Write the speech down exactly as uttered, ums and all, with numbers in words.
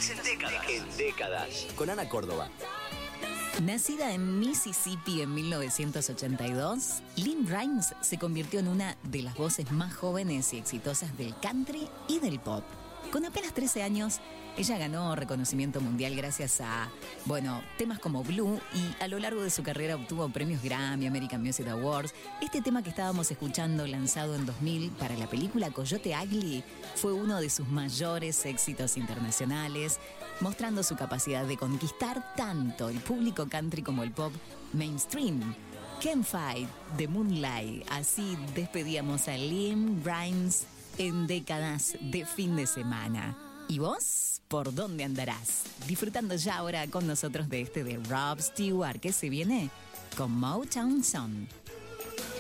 Éxitos en décadas. En décadas. Con Ana Córdoba. Nacida en Mississippi en mil novecientos ochenta y dos, Lynn Rimes se convirtió en una de las voces más jóvenes y exitosas del country y del pop. Con apenas trece años, ella ganó reconocimiento mundial gracias a, bueno, temas como Blue, y a lo largo de su carrera obtuvo premios Grammy, American Music Awards. Este tema que estábamos escuchando, lanzado en dos mil para la película Coyote Ugly, fue uno de sus mayores éxitos internacionales, mostrando su capacidad de conquistar tanto el público country como el pop mainstream. Can't Fight de Moonlight. Así despedíamos a Lynn Rimes en décadas de fin de semana. ¿Y vos? ¿Por dónde andarás? Disfrutando ya ahora con nosotros de este de Rob Stewart, que se viene con Motown Song.